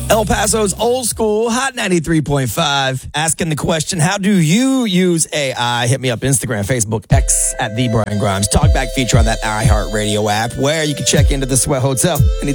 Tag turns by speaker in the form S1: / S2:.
S1: El Paso's old school, Hot 93.5. Asking the question, how do you use AI? Hit me up Instagram, Facebook, X at The Brian Grimes. Talkback feature on that iHeartRadio app where you can check into the Sweat Hotel anytime.